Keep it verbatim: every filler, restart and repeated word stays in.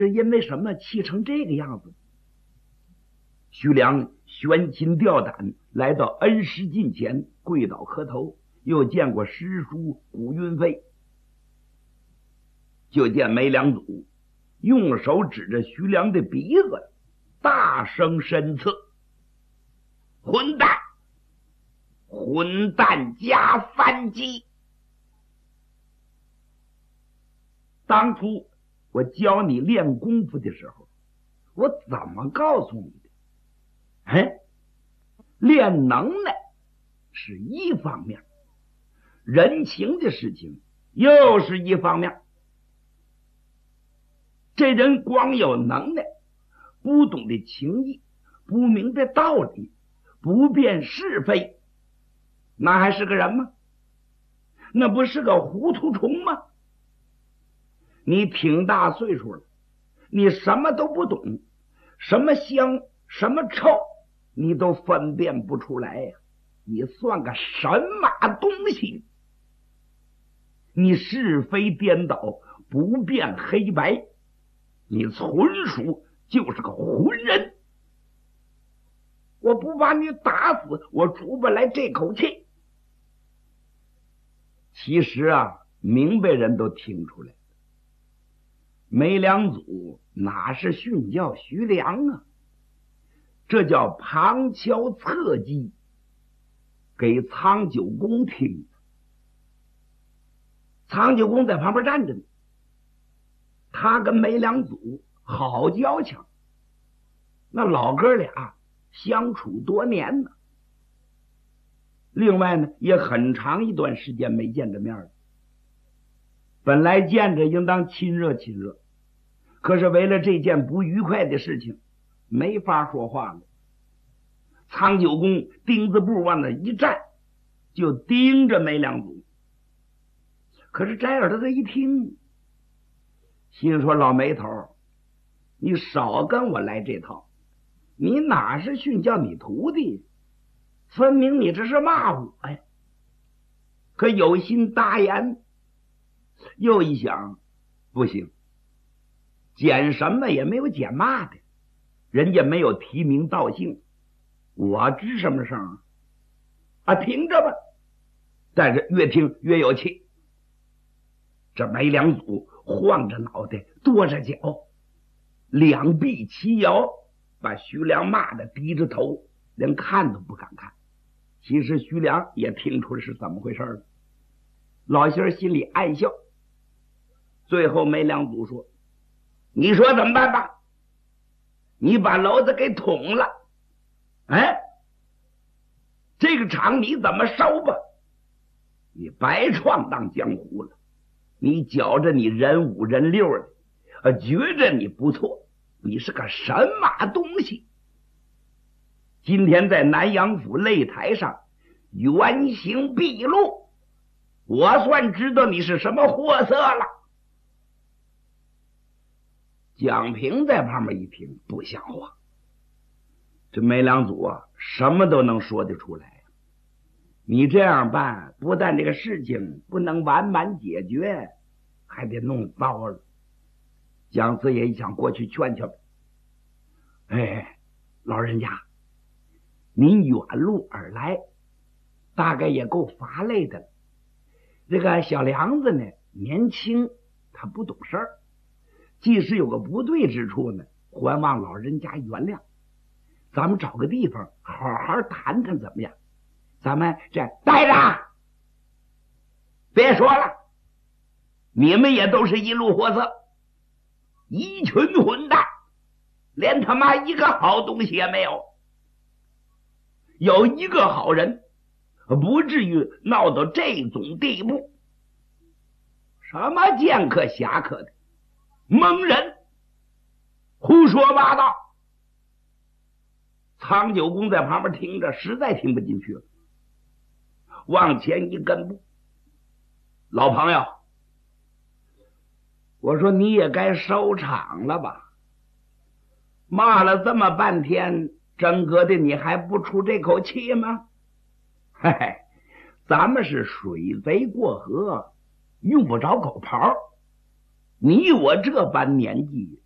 是因为什么气成这个样子？徐良悬心吊胆来到恩师近前，跪倒磕头，又见过师叔古云飞，就见梅良祖用手指着徐良的鼻子，大声申斥：混蛋，混蛋加反击！当初我教你练功夫的时候，我怎么告诉你的？哎，练能耐是一方面，人情的事情又是一方面。这人光有能耐，不懂得情义，不明白道理，不辨是非，那还是个人吗？那不是个糊涂虫吗？你挺大岁数了，你什么都不懂，什么香什么臭你都分辨不出来呀、啊！你算个神马东西？你是非颠倒，不辨黑白，你纯属就是个混人！我不把你打死，我出不来这口气。其实啊，明白人都听出来，梅良祖哪是训教徐良啊？这叫旁敲侧击，给苍九公听。苍九公在旁边站着呢，他跟梅良祖好交情，那老哥俩相处多年呢。另外呢，也很长一段时间没见着面了。本来见着应当亲热亲热，可是为了这件不愉快的事情，没法说话了。苍九公钉子步往那一站，就盯着梅良祖。可是摘耳朵子一听，心说：老梅头，你少跟我来这套，你哪是训教你徒弟，分明你这是骂我呀！可有心答言，又一想，不行，捡什么也没有捡骂的，人家没有提名道姓，我吱什么声啊？啊，听着吧！但是越听越有气。这梅良祖晃着脑袋，跺着脚，两臂齐摇，把徐良骂得低着头，连看都不敢看。其实徐良也听出是怎么回事了，老仙儿心里暗笑。最后梅良祖说：你说怎么办吧？你把篓子给捅了，哎，这个场你怎么收吧？你白闯荡江湖了，你觉着你人五人六的，呃，觉着你不错，你是个神马东西。今天在南阳府擂台上原形毕露，我算知道你是什么货色了。蒋平在旁边一听，不像话，这梅良祖啊，什么都能说得出来。你这样办，不但这个事情不能完满解决，还得弄糟了。蒋四爷一想过去劝劝，哎，老人家，您远路而来，大概也够乏累的了。这个小梁子呢，年轻，他不懂事儿，即使有个不对之处呢，还望老人家原谅。咱们找个地方好好谈谈怎么样？咱们这待着，别说了，你们也都是一路货色，一群混蛋，连他妈一个好东西也没有。有一个好人，不至于闹到这种地步。什么剑客侠客的蒙人，胡说八道。苍九公在旁边听着，实在听不进去了，往前一跟步。老朋友，我说你也该收场了吧？骂了这么半天，真格的你还不出这口气吗？嘿嘿，咱们是水贼过河，用不着狗刨。你我这般年纪，